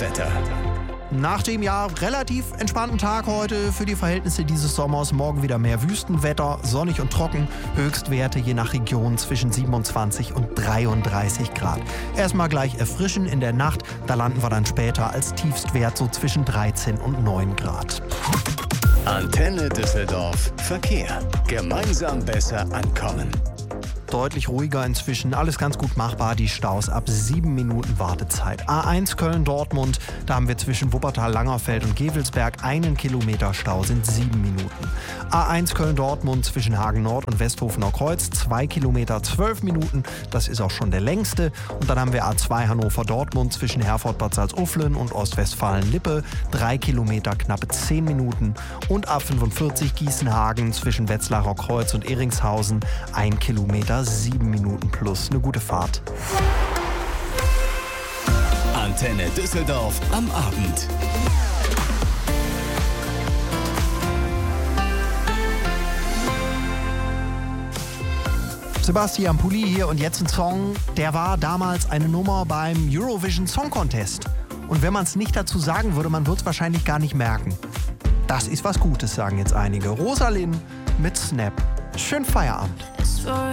Wetter. Nach dem ja relativ entspannten Tag heute für die Verhältnisse dieses Sommers morgen wieder mehr Wüstenwetter, sonnig und trocken, Höchstwerte je nach Region zwischen 27 und 33 Grad. Erstmal gleich erfrischen in der Nacht, da landen wir dann später als Tiefstwert so zwischen 13 und 9 Grad. Antenne Düsseldorf Verkehr. Gemeinsam besser ankommen. Deutlich ruhiger inzwischen, alles ganz gut machbar, die Staus ab 7 Minuten Wartezeit. A1 Köln-Dortmund, da haben wir zwischen Wuppertal, Langerfeld und Gevelsberg 1 Kilometer Stau, sind 7 Minuten. A1 Köln-Dortmund zwischen Hagen-Nord und Westhofener Kreuz, 2 Kilometer 12 Minuten, das ist auch schon der längste. Und dann haben wir A2 Hannover-Dortmund zwischen Herford-Bad Salzuflen und Ostwestfalen-Lippe, 3 Kilometer knappe 10 Minuten. Und A45 Gießen-Hagen zwischen Wetzlarer Kreuz und Eringshausen, 1 Kilometer 7 Minuten plus. Eine gute Fahrt. Antenne Düsseldorf am Abend. Sebastian Pulli hier und jetzt ein Song, der war damals eine Nummer beim Eurovision Song Contest. Und wenn man es nicht dazu sagen würde, man wird es wahrscheinlich gar nicht merken. Das ist was Gutes, sagen jetzt einige. Rosalind mit Snap. Schönen Feierabend.